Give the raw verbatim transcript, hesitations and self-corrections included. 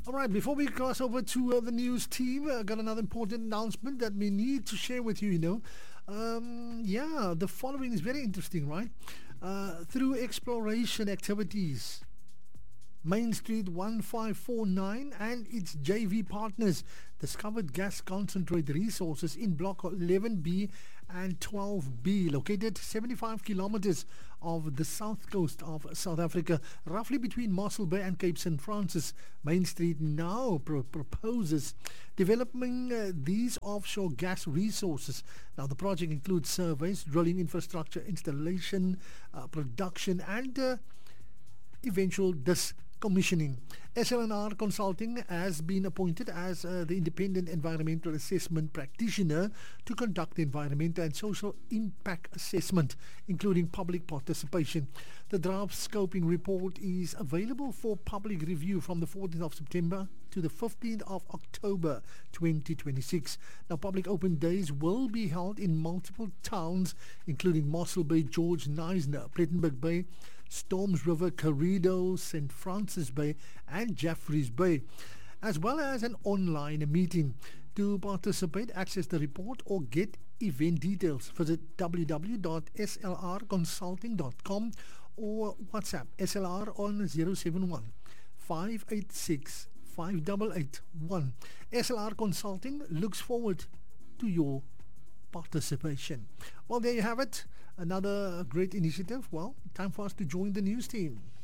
All right, before we cross over to uh, the news team, I got another important announcement that we need to share with you, you know. Um, yeah, the following is very interesting, right? Uh, through exploration activities, Main Street one five four nine and its J V partners discovered gas concentrate resources in Block eleven B and twelve B, located seventy-five kilometers of the south coast of South Africa, roughly between Mossel Bay and Cape Saint Francis. Main Street now pro- proposes developing uh, these offshore gas resources. Now, the project includes surveys, drilling infrastructure, installation, uh, production, and uh, eventual dis commissioning. S L N R Consulting has been appointed as uh, the independent environmental assessment practitioner to conduct the environmental and social impact assessment, including public participation. The draft scoping report is available for public review from the fourteenth of September to the fifteenth of October twenty twenty-six. Now, public open days will be held in multiple towns, including Mossel Bay, George Neisner, Plettenberg Bay, Storms River, Corrido, Saint Francis Bay and Jeffreys Bay, as well as an online meeting. To participate, access the report or get event details. Visit w w w dot s l r consulting dot com or WhatsApp S L R on zero seven one, five eight six, five eight eight one. S L R Consulting looks forward to your participation. Well, there you have it. Another great initiative. Well, time for us to join the news team.